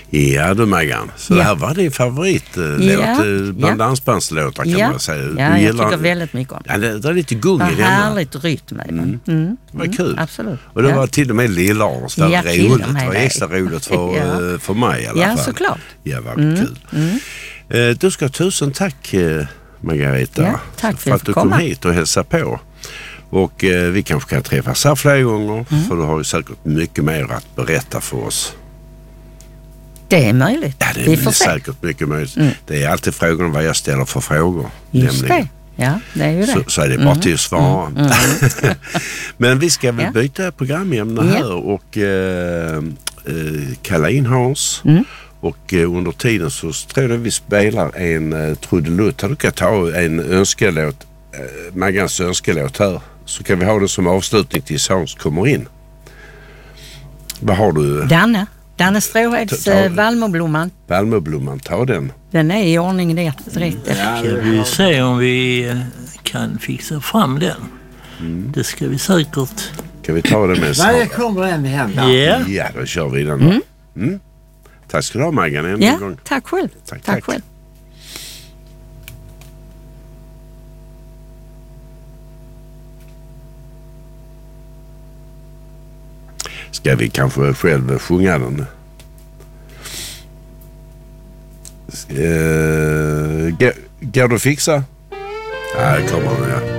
Ja du Maggan, så det här var din favoritlåt bland dansbandslåtar kan man säga. Ja, jag tycker väldigt mycket om det. Ja, det är lite gung i den. Härligt rytm med den. Vad kul. Absolut. Och det var till och med Lillars. Det var roligt. Det var extra roligt för mig i alla fall. Ja, såklart. Ja, vad kul. Du ska tusen tack Margareta. Ja, tack för att du kom hit och hälsade på. Och vi kanske kan träffas här flera gånger. För du har ju säkert mycket mer att berätta för oss. Det är möjligt. Ja, det är säkert mycket möjligt. Det är alltid frågan om vad jag ställer för frågor. Just nämligen. Det. Ja, det är ju det. Så är det bara till att svara. Men vi ska väl byta programämne här och kalla in Hans. Och under tiden så tror jag vi spelar en trudelutt. Du kan ta en önskelåt, Maggans önskelåt här. Så kan vi ha det som avslutning tills Hans kommer in. Vad har du? Danne Stråheds Valmoblomman. Valmoblomman, ta den. Den är i ordning rätt. Ska vi se om vi kan fixa fram den. Det ska vi säkert. Kan vi ta det med? När kommer den hem då? Ja, då kör vi den då. Tack ska du ha Maggan en gång. Tack själv. Tack själv. Ska vi kanske själv sjunga den? Går du fixa? Ja, det kommer den, ja.